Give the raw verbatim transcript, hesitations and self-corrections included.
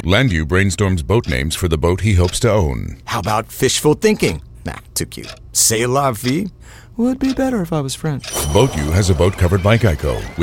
Landu brainstorms boat names for the boat he hopes to own. How about fishful thinking? Nah, too cute. C'est la vie? Would be better if I was French. Boat U has a boat covered by Geico.